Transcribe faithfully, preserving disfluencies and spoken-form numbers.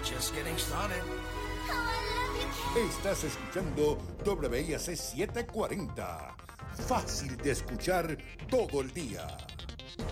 Just getting started. Estás escuchando W I A C setecientos cuarenta. Fácil de escuchar todo el día.